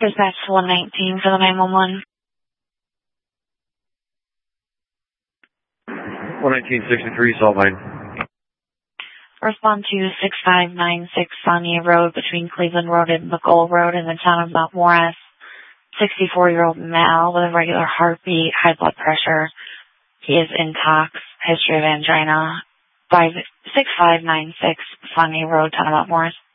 Dispatch 119 for the 911. 11963, Salt Mine. Respond to 6596 Sonia Road between Cleveland Road and McColl Road in the town of Mount Morris. 64-year-old male with a regular heartbeat, high blood pressure. He is intox, history of angina. 6596 Sonia Road, town of Mount Morris.